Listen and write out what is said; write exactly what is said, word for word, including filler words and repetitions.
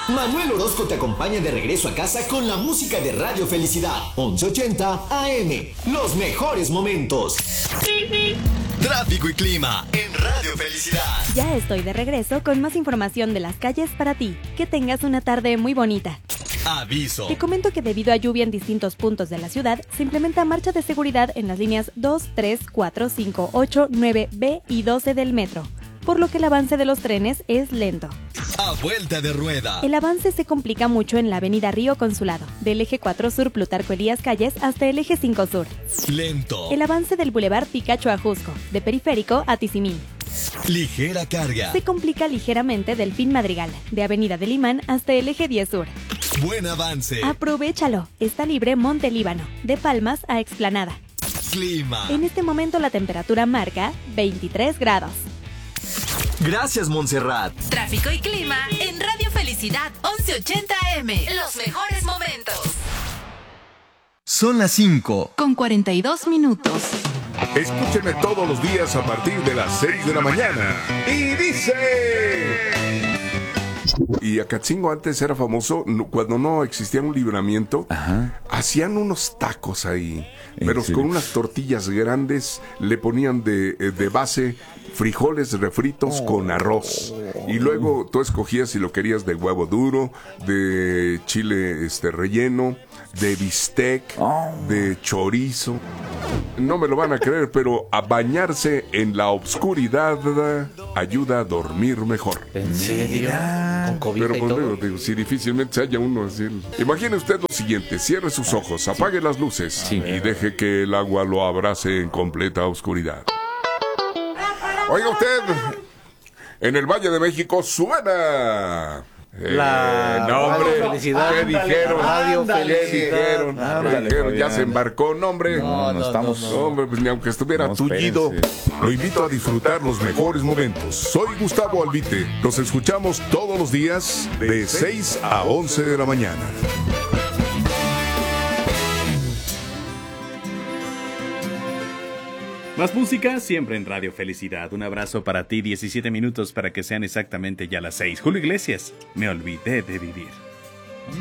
Manuel Orozco te acompaña de regreso a casa con la música de Radio Felicidad. once ochenta A M. Los mejores momentos. Tráfico y clima en Radio Felicidad. Ya estoy de regreso con más información de las calles para ti. Que tengas una tarde muy bonita. Aviso. Te comento que debido a lluvia en distintos puntos de la ciudad, se implementa marcha de seguridad en las líneas dos, tres, cuatro, cinco, ocho, nueve, B y doce del metro, por lo que el avance de los trenes es lento. A vuelta de rueda. El avance se complica mucho en la avenida Río Consulado, del eje cuatro Sur Plutarco Elías Calles hasta el eje cinco Sur. Lento. El avance del Boulevard Picacho a Jusco, de Periférico a Tizimín. Ligera carga. Se complica ligeramente Delfín Madrigal, de avenida del Imán hasta el eje diez Sur. Buen avance. Aprovechalo. Está libre Monte Líbano, de Palmas a Explanada. Clima. En este momento la temperatura marca veintitrés grados. Gracias, Montserrat. Tráfico y clima en Radio Felicidad once ochenta A M. Los mejores momentos. Son las cinco. Con cuarenta y dos minutos. Escúchenme todos los días a partir de las seis de la mañana. Y dice... Y Acatzingo antes era famoso cuando no existía un libramiento. Ajá. Hacían unos tacos ahí, pero con unas tortillas grandes. Le ponían de, de base frijoles refritos oh. con arroz. Y luego tú escogías si lo querías de huevo duro, de chile este relleno, de bistec, oh. de chorizo. No me lo van a creer, pero a bañarse en la obscuridad ayuda a dormir mejor. ¿En serio? Con cobija Pero y pues todo. digo, digo, si difícilmente se haya uno así. Imagine usted lo siguiente: cierre sus ojos, apague las luces sí. y deje que el agua lo abrace en completa oscuridad. Oiga usted, en el Valle de México suena... La eh, no, hombre, Felicidad. ¿qué dijeron? Radio ¿Qué Felicidad. dijeron? Ándale, dijeron? Ya Fabián. se embarcó, no, hombre. No, no, estamos... No, hombre, pues ni aunque estuviera No, tullido. espérense. Lo invito a disfrutar los mejores momentos. Soy Gustavo Albite. Nos escuchamos todos los días de seis a once de la mañana. Más música siempre en Radio Felicidad. Un abrazo para ti, diecisiete minutos para que sean exactamente ya las seis. Julio Iglesias, me olvidé de vivir.